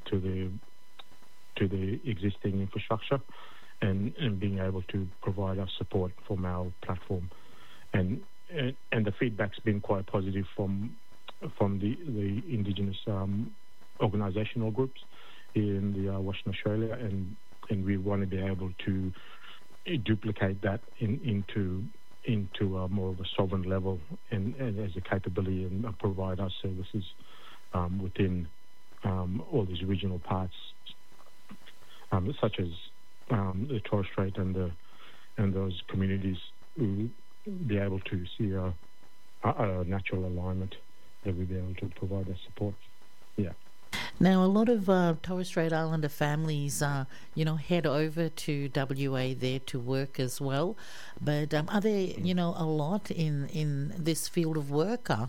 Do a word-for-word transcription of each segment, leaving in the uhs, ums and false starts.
to the to the existing infrastructure, and, and being able to provide us support from our platform. And and the feedback's been quite positive from from the the Indigenous um, organisational groups in the uh, Western Australia, and and we want to be able to duplicate that in, into into a more of a sovereign level, and, and as a capability, and uh, provide our services um, within um, all these regional parts, um, such as um, the Torres Strait and the and those communities, who be able to see a, a, a natural alignment that we be able to provide that support. Yeah. Now, a lot of uh, Torres Strait Islander families, uh, you know, head over to W A there to work as well. But um, are there, you know, a lot in, in this field of work? Uh?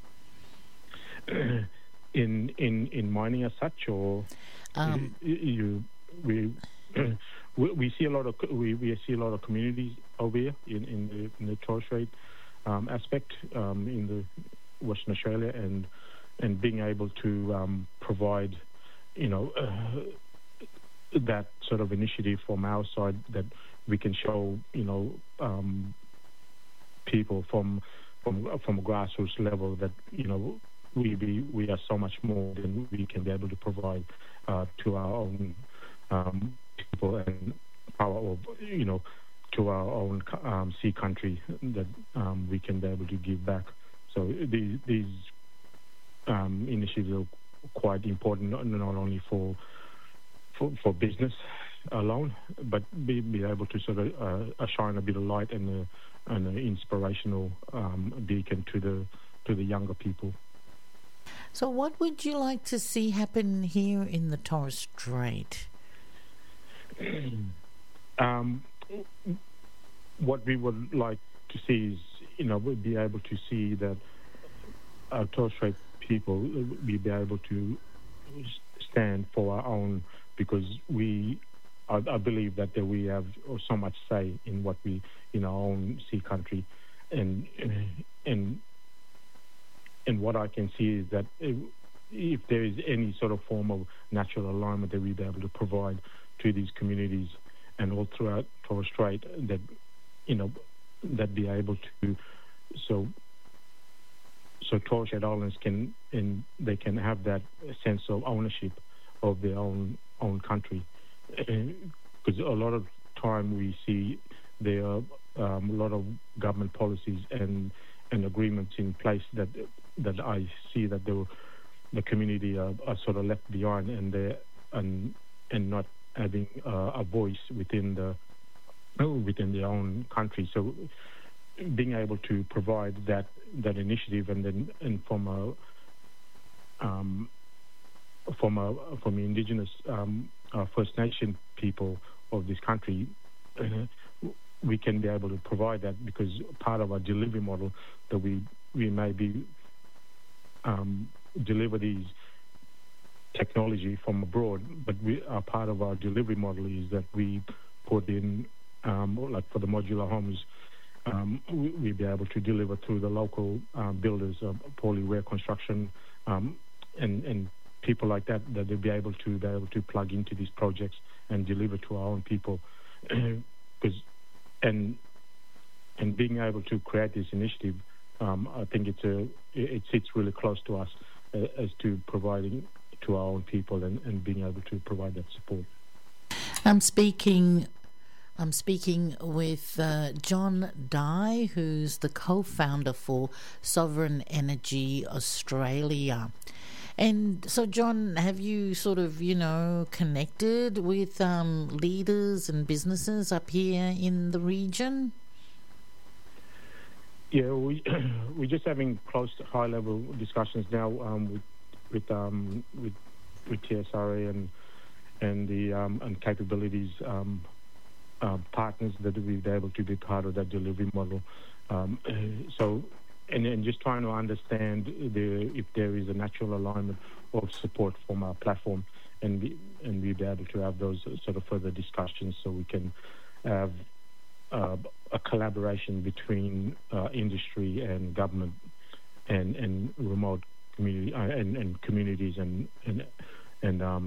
in in in mining as such, or um, you we we, we see a lot of we, we see a lot of communities over here in in the, in the Torres Strait um, aspect um, in the Western Australia, and and being able to um, provide, you know, uh, that sort of initiative from our side, that we can show, you know, um, people from from from a grassroots level that, you know, we be we are so much more than we can be able to provide uh, to our own um, people and our, you know, to our own um, sea country, that um, we can be able to give back. So these these um, initiatives are quite important, not, not only for, for for business alone, but be, be able to sort of uh, shine a bit of light and a, and an inspirational um, beacon to the to the younger people. So what would you like to see happen here in the Torres Strait? um, what we would like to see is, you know, we'd be able to see that our Torres Strait people will be able to stand for our own, because we, I, I believe that, that we have so much say in what we, in our own sea country, and and and what I can see is that if, if there is any sort of form of natural alignment that we'll be able to provide to these communities and all throughout Torres Strait, that, you know, that be able to, so so Torres Strait Islanders can, and they can have that sense of ownership of their own own country, because a lot of time we see there are um, a lot of government policies and and agreements in place that that I see that the the community are, are sort of left behind, and they and and not having uh, a voice within the within their own country. So being able to provide that that initiative, and then and from a um, from a from Indigenous um, uh, First Nation people of this country, uh, we can be able to provide that, because part of our delivery model that we we may be um, deliver these technology from abroad, but we are part of our delivery model is that we put in um, like for the modular homes. Um, we, we'd be able to deliver through the local um, builders, uh, Poly-Ware Construction, um, and, and people like that, that they'll be able to be able to plug into these projects and deliver to our own people. Because and and being able to create this initiative, um, I think it's a it sits really close to us uh, as to providing to our own people and, and being able to provide that support. I'm speaking. I'm speaking with uh, John Dye, who's the co-founder for Sovereign Energy Australia. And so, John, have you sort of, you know, connected with um, leaders and businesses up here in the region? Yeah, we we're just having close, high-level discussions now um, with with um, with with T S R A and and the um, and capabilities. Um, Uh, partners that we'll be able to be part of that delivery model. Um, so, and, and just trying to understand the, if there is a natural alignment of support from our platform, and we, and we'll be able to have those sort of further discussions, so we can have uh, a collaboration between uh, industry and government and, and remote community uh, and, and communities and and and um,